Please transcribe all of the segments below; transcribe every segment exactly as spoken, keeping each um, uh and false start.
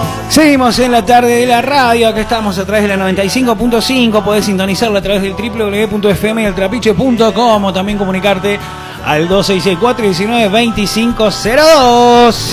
Seguimos en la tarde de la radio, acá estamos a través de la noventa y cinco punto cinco, podés sintonizarla a través del doble u doble u doble u punto f m y el trapiche punto com o también comunicarte al dos seis seis cuatro uno nueve dos cinco cero dos.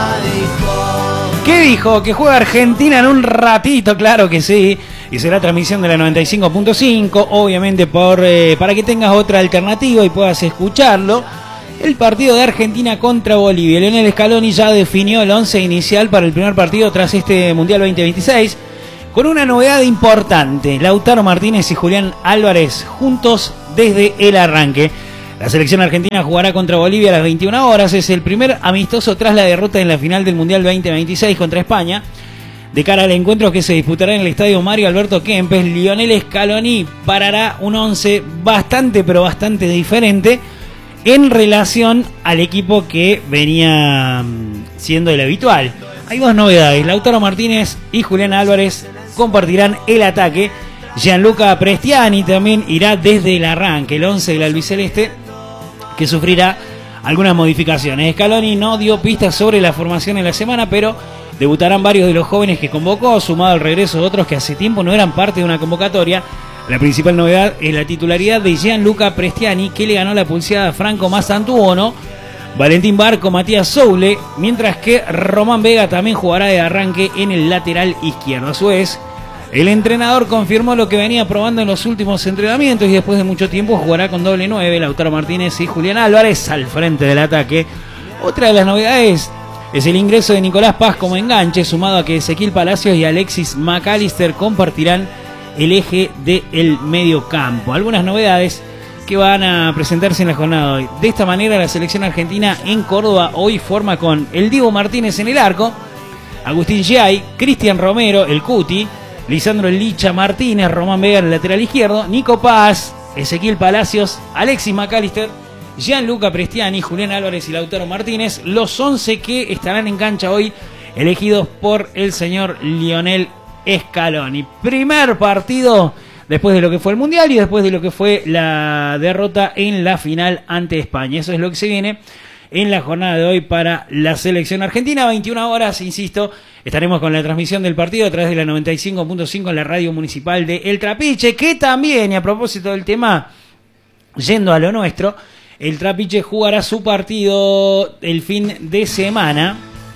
¿Qué dijo? Que juega Argentina en un ratito, claro que sí, y será transmisión de la noventa y cinco punto cinco, obviamente por eh, para que tengas otra alternativa y puedas escucharlo. El partido de Argentina contra Bolivia. Lionel Scaloni ya definió el once inicial para el primer partido tras este Mundial veinte veintiséis, con una novedad importante: Lautaro Martínez y Julián Álvarez juntos desde el arranque. La selección argentina jugará contra Bolivia a las veintiuna horas. Es el primer amistoso tras la derrota en la final del Mundial veinte veintiséis contra España. De cara al encuentro que se disputará en el estadio Mario Alberto Kempes, Lionel Scaloni parará un once bastante, pero bastante diferente en relación al equipo que venía siendo el habitual. Hay dos novedades: Lautaro Martínez y Julián Álvarez compartirán el ataque. Gianluca Prestiani también irá desde el arranque. El once del albiceleste, que sufrirá algunas modificaciones. Scaloni no dio pistas sobre la formación en la semana, pero debutarán varios de los jóvenes que convocó, sumado al regreso de otros que hace tiempo no eran parte de una convocatoria. La principal novedad es la titularidad de Gianluca Prestiani, que le ganó la pulseada a Franco Masantuono, Valentín Barco, Matías Soule, mientras que Román Vega también jugará de arranque en el lateral izquierdo. A su vez, el entrenador confirmó lo que venía probando en los últimos entrenamientos y después de mucho tiempo jugará con doble nueve, Lautaro Martínez y Julián Álvarez al frente del ataque. Otra de las novedades es el ingreso de Nicolás Paz como enganche, sumado a que Ezequiel Palacios y Alexis McAllister compartirán el eje del medio campo. Algunas novedades que van a presentarse en la jornada de hoy. De esta manera, la selección argentina en Córdoba hoy forma con el Diego Martínez en el arco, Agustín Giai, Cristian Romero, el Cuti, Lisandro Licha Martínez, Román Vega en el lateral izquierdo, Nico Paz, Ezequiel Palacios, Alexis McAllister, Gianluca Prestiani, Julián Álvarez y Lautaro Martínez, los once que estarán en cancha hoy, elegidos por el señor Lionel Scaloni. Primer partido después de lo que fue el Mundial y después de lo que fue la derrota en la final ante España. Eso es lo que se viene en la jornada de hoy para la selección argentina. veintiuna horas, insisto, estaremos con la transmisión del partido a través de la noventa y cinco punto cinco en la radio municipal de El Trapiche, que también, y a propósito del tema, yendo a lo nuestro, El Trapiche jugará su partido el fin de semana,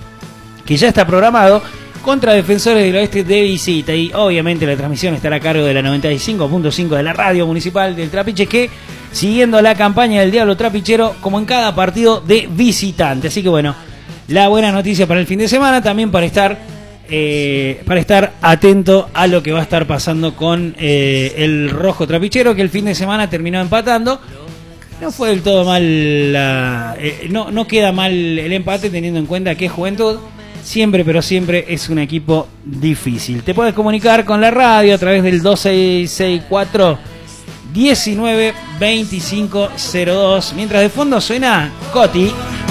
que ya está programado, contra Defensores del Oeste de visita, y obviamente la transmisión estará a cargo de la noventa y cinco punto cinco de la radio municipal del Trapiche, que siguiendo la campaña del Diablo Trapichero como en cada partido de visitante. Así que bueno, la buena noticia para el fin de semana, también para estar eh, para estar atento a lo que va a estar pasando con eh, el Rojo Trapichero, que el fin de semana terminó empatando. No fue del todo mal, la, eh, no, no queda mal el empate, teniendo en cuenta que Juventud siempre, pero siempre es un equipo difícil. Te puedes comunicar con la radio a través del dos seis seis cuatro uno nueve dos cinco cero dos. Mientras de fondo suena Coti.